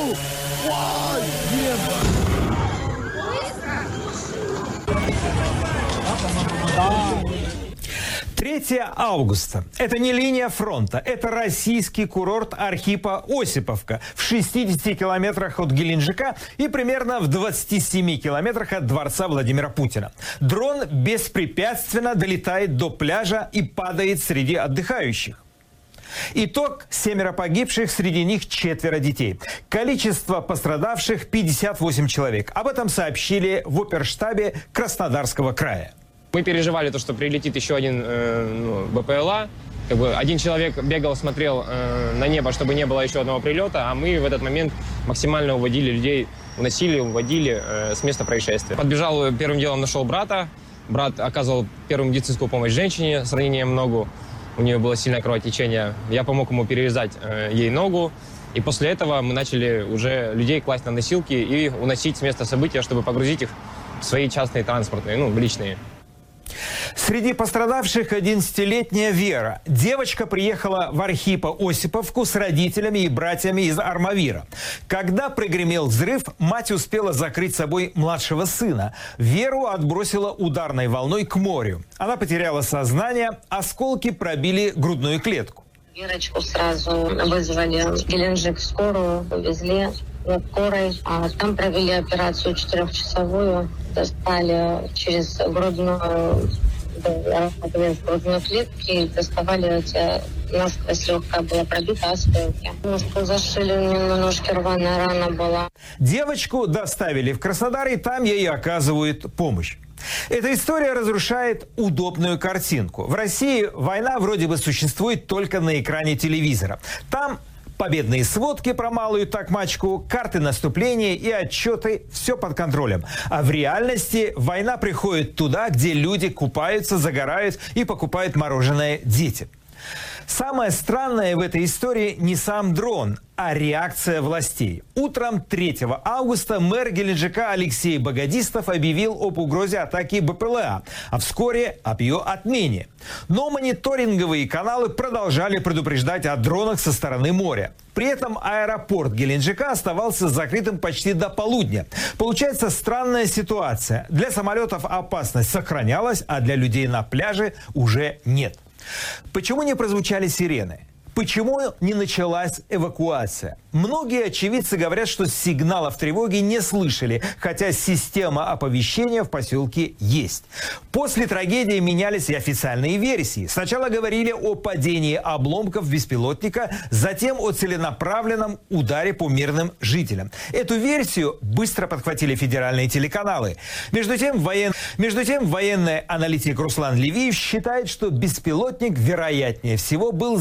Ой, небо! 3 августа. Это не линия фронта. Это российский курорт Архипо-Осиповка в 60 километрах от Геленджика и примерно в 27 километрах от дворца Владимира Путина. Дрон беспрепятственно долетает до пляжа и падает среди отдыхающих. Итог: 7 погибших, среди них 4 детей. Количество пострадавших – 58 человек. Об этом сообщили в оперштабе Краснодарского края. Мы переживали то, что прилетит еще один БПЛА. Один человек бегал, смотрел на небо, чтобы не было еще одного прилета, а мы в этот момент максимально уводили людей, уводили с места происшествия. Подбежал, первым делом нашел брата. Брат оказывал первую медицинскую помощь женщине с ранением в ногу. У нее было сильное кровотечение. Я помог ему перевязать ей ногу. И после этого мы начали уже людей класть на носилки и уносить с места события, чтобы погрузить их в свои частные транспортные, личные. Среди пострадавших 11-летняя Вера. Девочка приехала в Архипо-Осиповку с родителями и братьями из Армавира. Когда прогремел взрыв, мать успела закрыть собой младшего сына. Веру отбросила ударной волной к морю. Она потеряла сознание, осколки пробили грудную клетку. Верочку сразу вызвали в Геленджик скорую, повезли на скорой. А там провели операцию 4-часовую, достали через грудную клетки, доставали насквозь легкая была пробита осколки. Ножку зашили, у нее на ножке рваная рана была. Девочку доставили в Краснодар, и там ей оказывают помощь. Эта история разрушает удобную картинку. В России война вроде бы существует только на экране телевизора. Там победные сводки про малую такмачку, карты наступления и отчеты – все под контролем. А в реальности война приходит туда, где люди купаются, загорают и покупают мороженое детям. Самое странное в этой истории не сам дрон, а реакция властей. Утром 3 августа мэр Геленджика Алексей Богодистов объявил об угрозе атаки БПЛА, а вскоре об ее отмене. Но мониторинговые каналы продолжали предупреждать о дронах со стороны моря. При этом аэропорт Геленджика оставался закрытым почти до полудня. Получается странная ситуация. Для самолетов опасность сохранялась, а для людей на пляже уже нет. Почему не прозвучали сирены? Почему не началась эвакуация? Многие очевидцы говорят, что сигналов тревоги не слышали, хотя система оповещения в поселке есть. После трагедии менялись и официальные версии. Сначала говорили о падении обломков беспилотника, затем о целенаправленном ударе по мирным жителям. Эту версию быстро подхватили федеральные телеканалы. Между тем, военный аналитик Руслан Левиев считает, что беспилотник, вероятнее всего, был